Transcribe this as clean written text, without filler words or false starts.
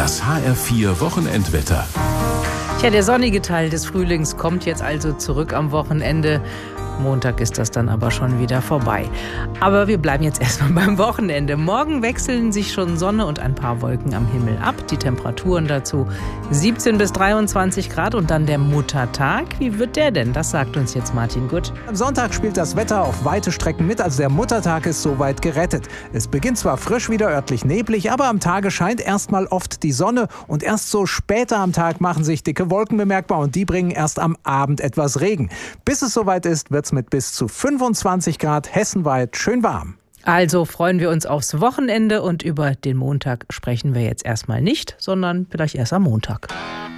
Das HR4 Wochenendwetter. Tja, der sonnige Teil des Frühlings kommt jetzt also zurück am Wochenende. Montag ist das dann aber schon wieder vorbei. Aber wir bleiben jetzt erstmal beim Wochenende. Morgen wechseln sich schon Sonne und ein paar Wolken am Himmel ab. Die Temperaturen dazu 17 bis 23 Grad und dann der Muttertag. Wie wird der denn? Das sagt uns jetzt Martin Gutt. Am Sonntag spielt das Wetter auf weite Strecken mit, also der Muttertag ist soweit gerettet. Es beginnt zwar frisch wieder, örtlich neblig, aber am Tage scheint erstmal oft die Sonne und erst so später am Tag machen sich dicke Wolken bemerkbar und die bringen erst am Abend etwas Regen. Bis es soweit ist, wird es mit bis zu 25 Grad hessenweit schön warm. Also freuen wir uns aufs Wochenende und über den Montag sprechen wir jetzt erstmal nicht, sondern vielleicht erst am Montag.